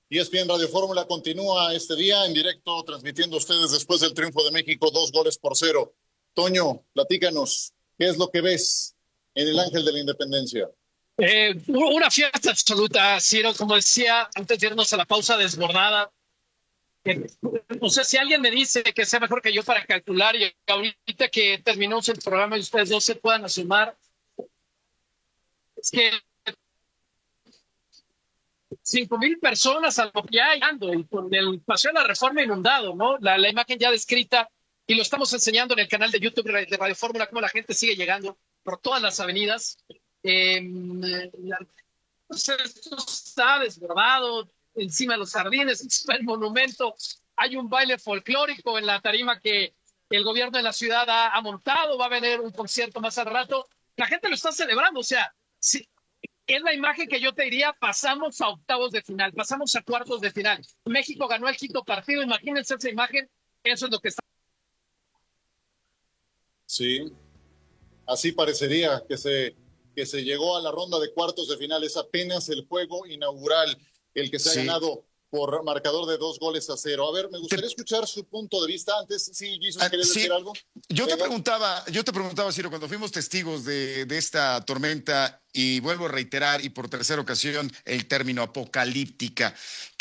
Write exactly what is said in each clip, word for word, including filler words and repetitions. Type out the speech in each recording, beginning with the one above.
E S P N Radio Fórmula continúa este día en directo, transmitiendo a ustedes después del triunfo de México, dos goles por cero. Toño, platícanos, ¿qué es lo que ves en el Ángel de la Independencia? Eh, una fiesta absoluta, Ciro, como decía antes de irnos a la pausa desbordada. Eh, no sé si alguien me dice que sea mejor que yo para calcular y ahorita que terminó el programa y ustedes dos se puedan asomar, es que cinco mil personas a lo que hay ando y con el paseo de la Reforma inundado, ¿no? La, la imagen ya descrita y lo estamos enseñando en el canal de YouTube de Radio Fórmula, cómo la gente sigue llegando por todas las avenidas. Eh, la, pues esto está desbordado, encima de los jardines, encima del monumento. Hay un baile folclórico en la tarima que el gobierno de la ciudad ha, ha montado. Va a venir un concierto más al rato. La gente lo está celebrando. O sea, si, es la imagen que yo te diría, pasamos a octavos de final, pasamos a cuartos de final. México ganó el quinto partido. Imagínense esa imagen. Eso es lo que está. Sí, así parecería que se, que se llegó a la ronda de cuartos de final. Es apenas el juego inaugural, el que se ha Sí. ganado por marcador de dos goles a cero. A ver, me gustaría Te- escuchar su punto de vista. Antes, sí, Jesus, Ah, ¿querías sí, decir algo? yo te Venga. preguntaba, yo te preguntaba, Ciro, cuando fuimos testigos de, de esta tormenta, y vuelvo a reiterar, y por tercera ocasión, el término apocalíptica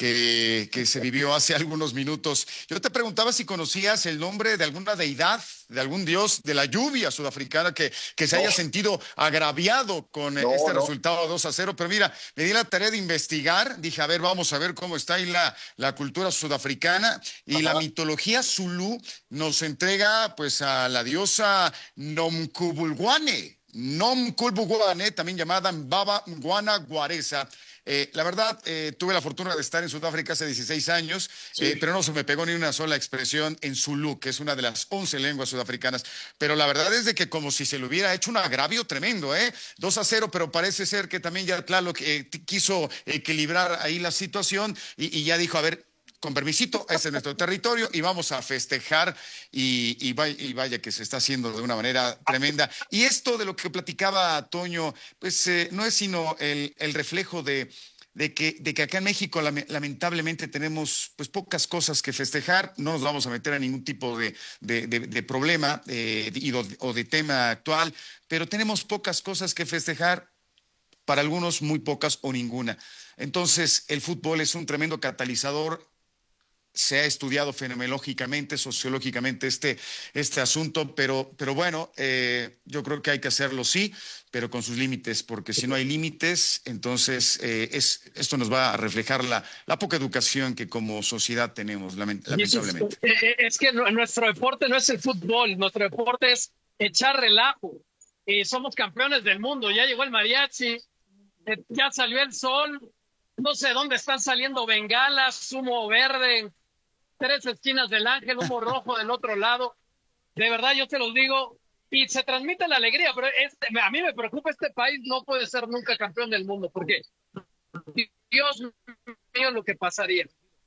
que, que se vivió hace algunos minutos. Yo te preguntaba si conocías el nombre de alguna deidad, de algún dios de la lluvia sudafricana que, que se No, haya sentido agraviado con eh, no, este no. resultado dos a cero. Pero mira, me di la tarea de investigar, dije, a ver, vamos a ver cómo está ahí la, la cultura sudafricana, y la Ajá. mitología zulú nos entrega pues a la diosa Nomkubulwane. Nomkubulwane, también llamada Baba Mgwana Guareza. Eh, la verdad, eh, tuve la fortuna de estar en Sudáfrica hace dieciséis años, Sí. eh, pero no se me pegó ni una sola expresión en Zulú, que es una de las once lenguas sudafricanas. Pero la verdad es de que como si se le hubiera hecho un agravio tremendo, ¿eh? dos a cero, pero parece ser que también ya Tlaloc eh, quiso equilibrar ahí la situación y, y ya dijo, a ver, con permisito, este es nuestro territorio y vamos a festejar y, y, vaya, y, vaya, que se está haciendo de una manera tremenda. Y esto de lo que platicaba Toño, pues eh, no es sino el, el reflejo de, de, que, de que acá en México lamentablemente tenemos pues pocas cosas que festejar, no nos vamos a meter a ningún tipo de, de, de, de problema eh, y, o de tema actual, pero tenemos pocas cosas que festejar, para algunos muy pocas o ninguna. Entonces, el fútbol es un tremendo catalizador. Se ha estudiado fenomenológicamente, sociológicamente este, este asunto, pero, pero bueno, eh, yo creo que hay que hacerlo sí, pero con sus límites, porque si no hay límites, entonces eh, es, esto nos va a reflejar la, la poca educación que como sociedad tenemos, lament Jesus, lamentablemente. eh, eh, es que nuestro deporte no es el fútbol, nuestro deporte es echar relajo. Eh, somos campeones del mundo, ya llegó el mariachi, eh, ya salió el sol, no sé dónde están saliendo bengalas, humo verde en tres esquinas del Ángel, humo rojo del otro lado. De verdad, yo te los digo, y se transmite la alegría, pero este, a mí me preocupa, este país no puede ser nunca campeón del mundo, porque Dios mío, lo que pasaría.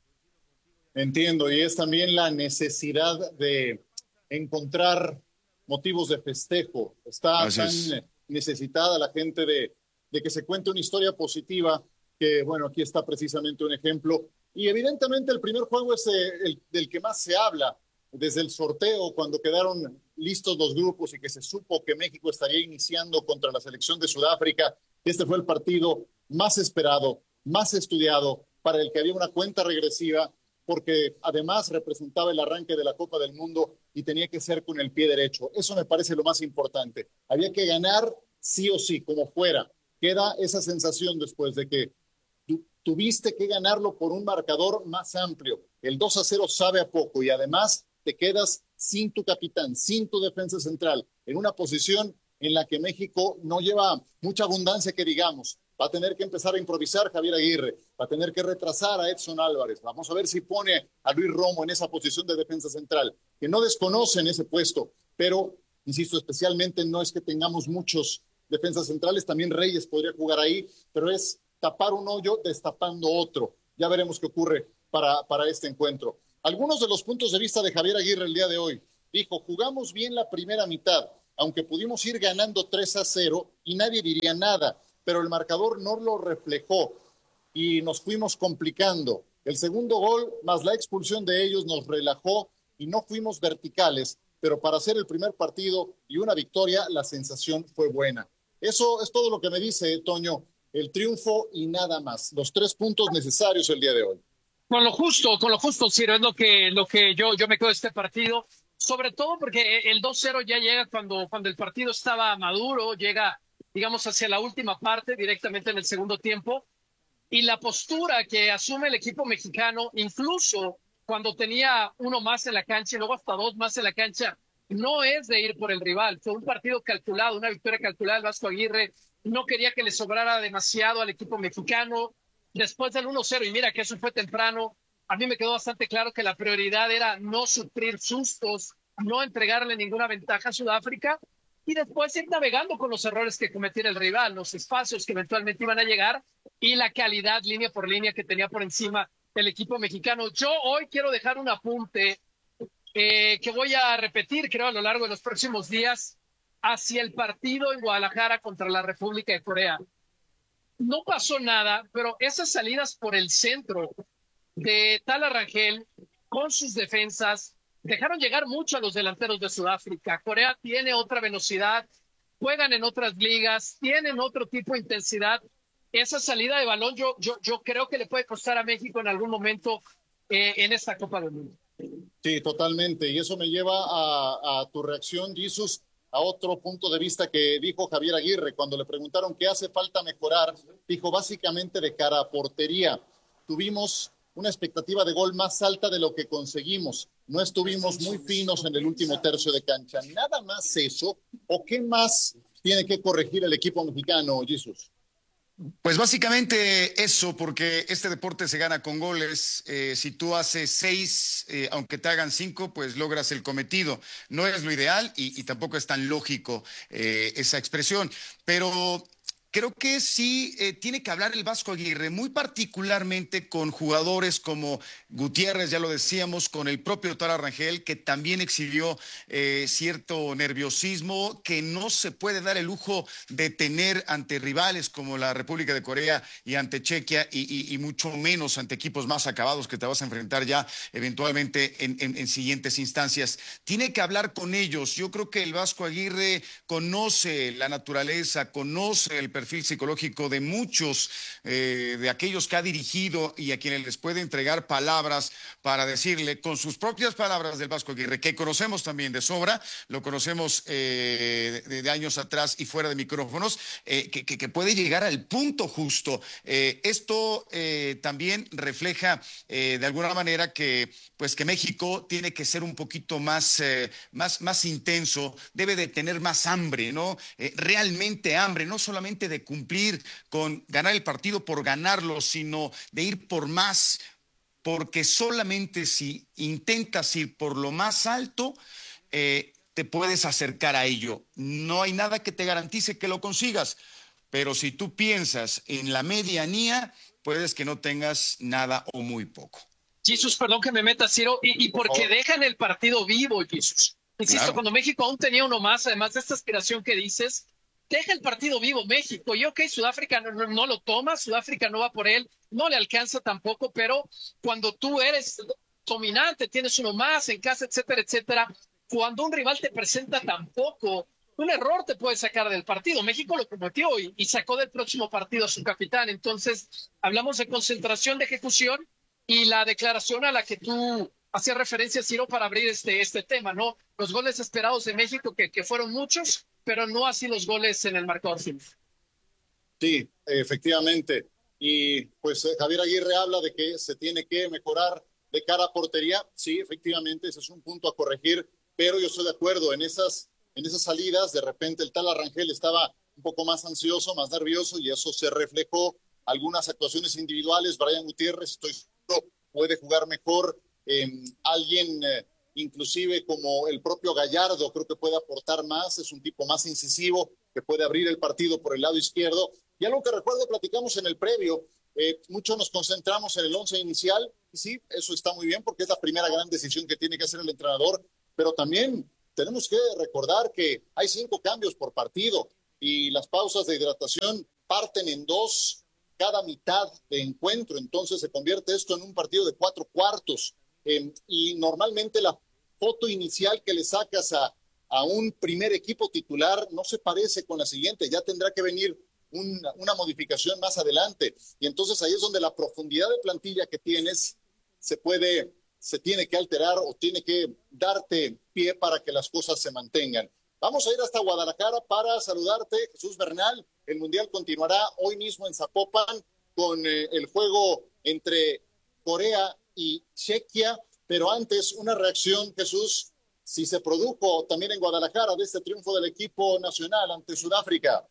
Entiendo, y es también la necesidad de encontrar motivos de festejo. Está Así tan es. necesitada la gente de, de que se cuente una historia positiva, que bueno, aquí está precisamente un ejemplo. Y evidentemente el primer juego es eh, el del que más se habla desde el sorteo, cuando quedaron listos los grupos y que se supo que México estaría iniciando contra la selección de Sudáfrica. Este fue el partido más esperado, más estudiado, para el que había una cuenta regresiva, porque además representaba el arranque de la Copa del Mundo y tenía que ser con el pie derecho. Eso me parece lo más importante. Había que ganar sí o sí, como fuera. Queda esa sensación después de que tu, tuviste que ganarlo por un marcador más amplio. El dos a cero sabe a poco y además te quedas sin tu capitán, sin tu defensa central, en una posición en la que México no lleva mucha abundancia, que digamos. Va a tener que empezar a improvisar Javier Aguirre, va a tener que retrasar a Edson Álvarez. Vamos a ver si pone a Luis Romo en esa posición de defensa central, que no desconocen ese puesto, pero, insisto, especialmente no es que tengamos muchos defensas centrales, también Reyes podría jugar ahí, pero es tapar un hoyo destapando otro. Ya veremos qué ocurre para, para este encuentro. Algunos de los puntos de vista de Javier Aguirre el día de hoy. Dijo, jugamos bien la primera mitad, aunque pudimos ir ganando tres a cero y nadie diría nada, pero el marcador no lo reflejó y nos fuimos complicando. El segundo gol, más la expulsión de ellos, nos relajó y no fuimos verticales, pero para hacer el primer partido y una victoria, la sensación fue buena. Eso es todo lo que me dice, Toño, el triunfo y nada más, los tres puntos necesarios el día de hoy. Con lo justo, con lo justo, Ciro, es lo que, lo que yo, yo me quedo de este partido, sobre todo porque el dos cero ya llega cuando, cuando el partido estaba maduro, llega, digamos, hacia la última parte, directamente en el segundo tiempo, y la postura que asume el equipo mexicano, incluso cuando tenía uno más en la cancha y luego hasta dos más en la cancha, no es de ir por el rival. Fue un partido calculado, una victoria calculada. El Vasco Aguirre no quería que le sobrara demasiado al equipo mexicano. Después del uno cero, y mira que eso fue temprano, a mí me quedó bastante claro que la prioridad era no sufrir sustos, no entregarle ninguna ventaja a Sudáfrica y después ir navegando con los errores que cometiera el rival, los espacios que eventualmente iban a llegar y la calidad línea por línea que tenía por encima el equipo mexicano. Yo hoy quiero dejar un apunte eh, que voy a repetir, creo, a lo largo de los próximos días, hacia el partido en Guadalajara contra la República de Corea. No pasó nada, pero esas salidas por el centro de Tala Rangel con sus defensas dejaron llegar mucho a los delanteros de Sudáfrica. Corea tiene otra velocidad, juegan en otras ligas, tienen otro tipo de intensidad. Esa salida de balón yo, yo, yo creo que le puede costar a México en algún momento eh, en esta Copa del Mundo. Sí, totalmente. Y eso me lleva a, a tu reacción, Jesús, a otro punto de vista que dijo Javier Aguirre cuando le preguntaron qué hace falta mejorar. Dijo básicamente de cara a portería. Tuvimos una expectativa de gol más alta de lo que conseguimos. No estuvimos muy finos en el último tercio de cancha. ¿Nada más eso? ¿O qué más tiene que corregir el equipo mexicano, Jesús? Pues básicamente eso, porque este deporte se gana con goles. Eh, si tú haces seis, eh, aunque te hagan cinco, pues logras el cometido. No es lo ideal y, y tampoco es tan lógico eh, esa expresión, pero creo que sí eh, tiene que hablar el Vasco Aguirre, muy particularmente con jugadores como Gutiérrez, ya lo decíamos, con el propio Tala Rangel, que también exhibió eh, cierto nerviosismo que no se puede dar el lujo de tener ante rivales como la República de Corea y ante Chequia y, y, y mucho menos ante equipos más acabados que te vas a enfrentar ya eventualmente en, en, en siguientes instancias. Tiene que hablar con ellos. Yo creo que el Vasco Aguirre conoce la naturaleza, conoce el perfil psicológico de muchos eh, de aquellos que ha dirigido y a quienes les puede entregar palabras para decirle con sus propias palabras del Vasco Aguirre, que conocemos también de sobra, lo conocemos eh, de, de años atrás y fuera de micrófonos, eh, que, que, que puede llegar al punto justo. Eh, esto eh, también refleja eh, de alguna manera que, pues que México tiene que ser un poquito más, eh, más, más intenso, debe de tener más hambre, ¿no? Eh, realmente hambre, no solamente de cumplir con ganar el partido por ganarlo, sino de ir por más, porque solamente si intentas ir por lo más alto, eh, te puedes acercar a ello. No hay nada que te garantice que lo consigas, pero si tú piensas en la medianía, puedes que no tengas nada o muy poco. Jesús, perdón que me meta, Ciro, y, y porque dejan el partido vivo, Jesús. Insisto, claro. Cuando México aún tenía uno más, además de esta aspiración que dices, deja el partido vivo México. Y ok, Sudáfrica no, no, no lo toma, Sudáfrica no va por él, no le alcanza tampoco, pero cuando tú eres dominante, tienes uno más en casa, etcétera, etcétera, cuando un rival te presenta tan poco, un error te puede sacar del partido. México lo cometió y, y sacó del próximo partido a su capitán. Entonces, hablamos de concentración, de ejecución y la declaración a la que tú hacías referencia, Ciro, para abrir este, este tema, ¿no? Los goles esperados de México, que, que fueron muchos, pero no así los goles en el marcador final. Sí, efectivamente. Y pues Javier Aguirre habla de que se tiene que mejorar de cara a portería. Sí, efectivamente, ese es un punto a corregir, pero yo estoy de acuerdo en esas, en esas salidas. De repente el Tala Rangel estaba un poco más ansioso, más nervioso, y eso se reflejó. Algunas actuaciones individuales, Brian Gutiérrez, estoy seguro, puede jugar mejor. Eh, alguien, eh, inclusive como el propio Gallardo, creo que puede aportar más. Es un tipo más incisivo, que puede abrir el partido por el lado izquierdo. Y algo que recuerdo, platicamos en el previo, eh, mucho nos concentramos en el once inicial, y sí, eso está muy bien, porque es la primera gran decisión que tiene que hacer el entrenador, pero también tenemos que recordar que hay cinco cambios por partido, y las pausas de hidratación parten en dos. cada mitad de encuentro, entonces se convierte esto en un partido de cuatro cuartos. Eh, y normalmente la foto inicial que le sacas a, a un primer equipo titular no se parece con la siguiente, ya tendrá que venir una, una modificación más adelante. Y entonces ahí es donde la profundidad de plantilla que tienes se puede, se tiene que alterar o tiene que darte pie para que las cosas se mantengan. Vamos a ir hasta Guadalajara para saludarte, Jesús Bernal. El Mundial continuará hoy mismo en Zapopan con eh, el juego entre Corea y Chequia, pero antes una reacción, Jesús, si se produjo también en Guadalajara de este triunfo del equipo nacional ante Sudáfrica.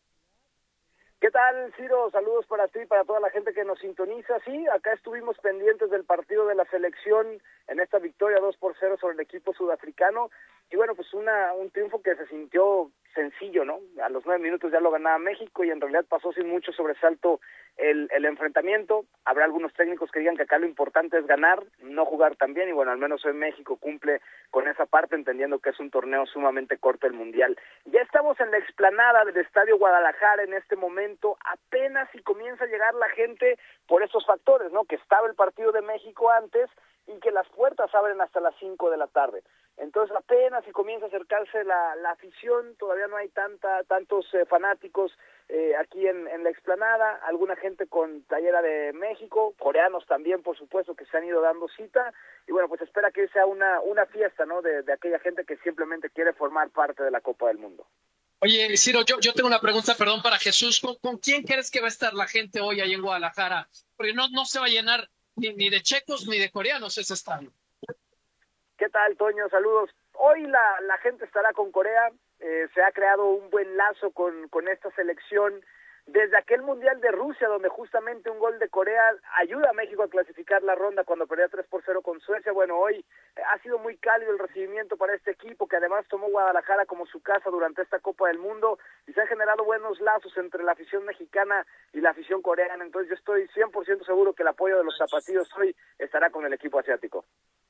¿Qué tal, Ciro? Saludos para ti y para toda la gente que nos sintoniza. Sí, acá estuvimos pendientes del partido de la selección en esta victoria dos por cero sobre el equipo sudafricano. Y bueno, pues una un triunfo que se sintió sencillo, ¿no? A los nueve minutos ya lo ganaba México y en realidad pasó sin mucho sobresalto el, el enfrentamiento. Habrá algunos técnicos que digan que acá lo importante es ganar, no jugar tan bien, y bueno, al menos hoy México cumple con esa parte, entendiendo que es un torneo sumamente corto el Mundial. Ya estamos en la explanada del Estadio Guadalajara en este momento, apenas si comienza a llegar la gente por esos factores, ¿no? Que estaba el partido de México antes y que las puertas abren hasta las cinco de la tarde. Entonces apenas si comienza a acercarse la, la afición, todavía no hay tanta tantos eh, fanáticos eh, aquí en, en la explanada, alguna gente con playera de México, coreanos también, por supuesto, que se han ido dando cita, y bueno, pues espera que sea una, una fiesta, ¿no? De, de aquella gente que simplemente quiere formar parte de la Copa del Mundo. Oye, Ciro, yo, yo tengo una pregunta, perdón, para Jesús. ¿Con, ¿Con quién crees que va a estar la gente hoy ahí en Guadalajara? Porque no, no se va a llenar ni, ni de checos ni de coreanos ese estadio. ¿Qué tal, Toño? Saludos. Hoy la, la gente estará con Corea, eh, se ha creado un buen lazo con, con esta selección. Desde aquel Mundial de Rusia, donde justamente un gol de Corea ayuda a México a clasificar la ronda cuando perdía tres por cero con Suecia. Bueno, hoy eh, ha sido muy cálido el recibimiento para este equipo, que además tomó Guadalajara como su casa durante esta Copa del Mundo, y se han generado buenos lazos entre la afición mexicana y la afición coreana. Entonces yo estoy cien por ciento seguro que el apoyo de los zapatillos hoy estará con el equipo asiático.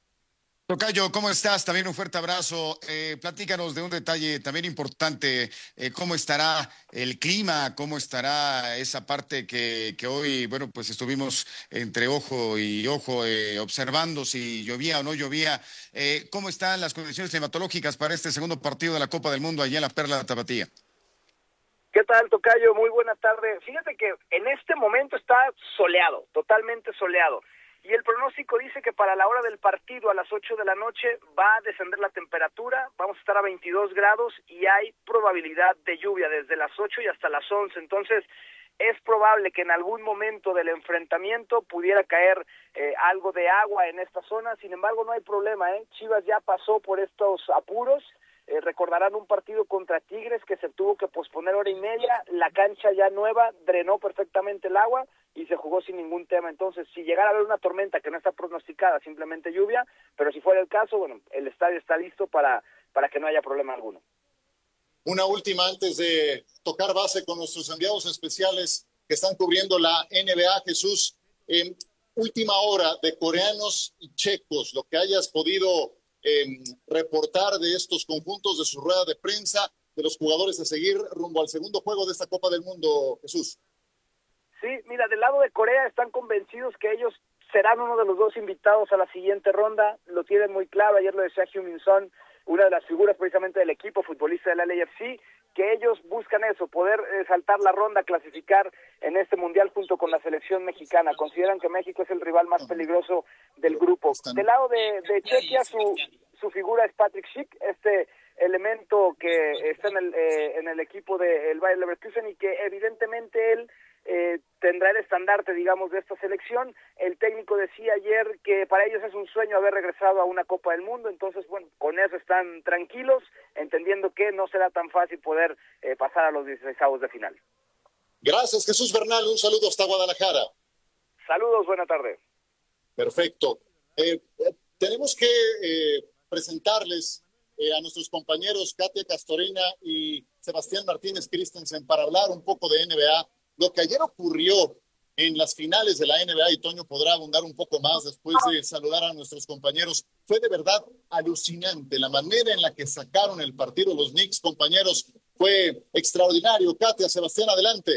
Tocayo, ¿cómo estás? También un fuerte abrazo. Eh, platícanos de un detalle también importante. Eh, ¿Cómo estará el clima? ¿Cómo estará esa parte que, que hoy, bueno, pues estuvimos entre ojo y ojo eh, observando si llovía o no llovía? Eh, ¿Cómo están las condiciones climatológicas para este segundo partido de la Copa del Mundo allá en la Perla Tapatía? ¿Qué tal, Tocayo? Muy buena tarde. Fíjate que en este momento está soleado, totalmente soleado. Y el pronóstico dice que para la hora del partido a las ocho de la noche va a descender la temperatura, vamos a estar a veintidós grados y hay probabilidad de lluvia desde las ocho y hasta las once. Entonces es probable que en algún momento del enfrentamiento pudiera caer eh, algo de agua en esta zona. Sin embargo, no hay problema, ¿eh? Chivas ya pasó por estos apuros. Eh, recordarán un partido contra Tigres que se tuvo que posponer hora y media, la cancha ya nueva drenó perfectamente el agua y se jugó sin ningún tema. Entonces, si llegara a haber una tormenta que no está pronosticada, simplemente lluvia, pero si fuera el caso, bueno, el estadio está listo para, para que no haya problema alguno. Una última antes de tocar base con nuestros enviados especiales que están cubriendo la N B A, Jesús. Eh, última hora de coreanos y checos, lo que hayas podido Eh, reportar de estos conjuntos, de su rueda de prensa, de los jugadores a seguir rumbo al segundo juego de esta Copa del Mundo, Jesús. Sí, mira, del lado de Corea están convencidos que ellos serán uno de los dos invitados a la siguiente ronda, lo tienen muy claro. Ayer lo decía Heung-min Son, una de las figuras precisamente del equipo, futbolista del L A F C, que ellos buscan eso, poder eh, saltar la ronda, clasificar en este mundial junto con la selección mexicana. Consideran que México es el rival más peligroso del grupo. Del lado de, de Chequia, su, su figura es Patrick Schick, este elemento que está en el, eh, en el equipo del Bayer Leverkusen, y que evidentemente él eh, tendrá el estandarte, digamos, de esta selección. El técnico decía ayer que para ellos es un sueño haber regresado a una Copa del Mundo, entonces, bueno, con eso están tranquilos, entendiendo que no será tan fácil poder eh, pasar a los dieciseisavos de final. Gracias, Jesús Bernal, un saludo hasta Guadalajara. Saludos, buena tarde. Perfecto. Eh, eh, tenemos que eh, presentarles eh, a nuestros compañeros Katia Castorena y Sebastián Martínez Christensen para hablar un poco de N B A. Lo que ayer ocurrió en las finales de la N B A, y Toño podrá abundar un poco más después de saludar a nuestros compañeros, fue de verdad alucinante. La manera en la que sacaron el partido los Knicks, compañeros, fue extraordinario. Katia, Sebastián, adelante.